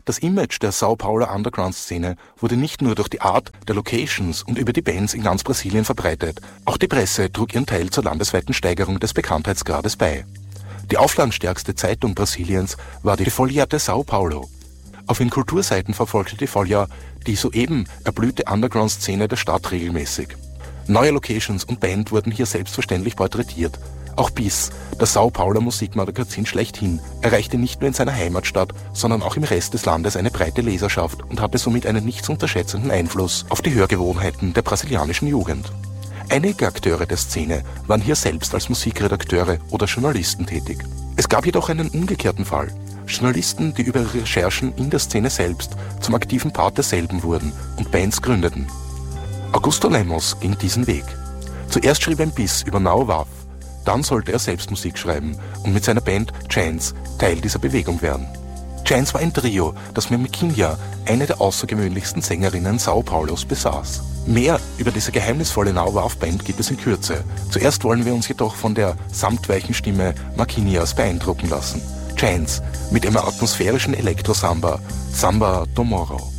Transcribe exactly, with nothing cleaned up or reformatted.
Das Image der São Paulo Underground-Szene wurde nicht nur durch die Art der Locations und über die Bands in ganz Brasilien verbreitet, auch die Presse trug ihren Teil zur landesweiten Steigerung des Bekanntheitsgrades bei. Die auflagenstärkste Zeitung Brasiliens war die Folha de São Paulo. Auf ihren Kulturseiten verfolgte die Folha die soeben erblühte Underground-Szene der Stadt regelmäßig. Neue Locations und Band wurden hier selbstverständlich porträtiert. Auch BIS, das São Paulo Musikmagazin schlechthin, erreichte nicht nur in seiner Heimatstadt, sondern auch im Rest des Landes eine breite Leserschaft und hatte somit einen nicht zu unterschätzenden Einfluss auf die Hörgewohnheiten der brasilianischen Jugend. Einige Akteure der Szene waren hier selbst als Musikredakteure oder Journalisten tätig. Es gab jedoch einen umgekehrten Fall. Journalisten, die über ihre Recherchen in der Szene selbst zum aktiven Part derselben wurden und Bands gründeten. Augusto Lemos ging diesen Weg. Zuerst schrieb ein BIS über Now Waf. Dann sollte er selbst Musik schreiben und mit seiner Band Chance Teil dieser Bewegung werden. Chance war ein Trio, das mit Miquinha, eine der außergewöhnlichsten Sängerinnen São Paulos, besaß. Mehr über diese geheimnisvolle Now Waf Band gibt es in Kürze. Zuerst wollen wir uns jedoch von der samtweichen Stimme Maquinhas beeindrucken lassen. Chance mit ihrem atmosphärischen Elektro-Samba, Samba do Morro.